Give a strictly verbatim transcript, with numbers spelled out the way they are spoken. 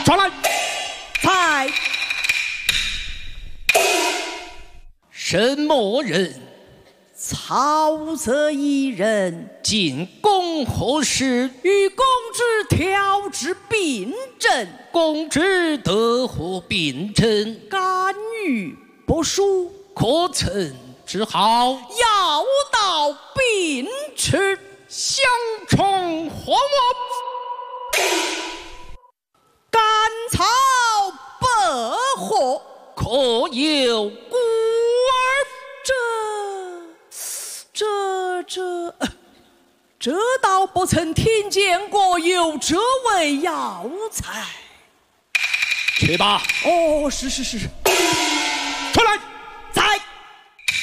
传来。 在。 什么人？ 曹泽一人。 进宫何事？ 与公之调治病症。 公之得何病症？ 肝郁不舒。 可曾治好？ 药到病除。 相从何物？ 甘草薄荷。 可有孤儿？ 这这这这倒不曾听见过有这味药材。 去吧。 哦，是是是。 出来。